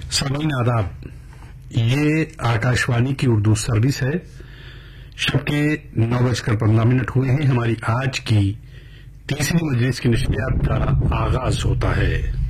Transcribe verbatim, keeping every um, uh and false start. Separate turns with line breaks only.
सामीन आदाब, ये आकाशवाणी की उर्दू सर्विस है। शब के नौ बजकर पंद्रह मिनट हुए हैं। हमारी आज की तीसरी मजलिस की नशरियात का आगाज होता है।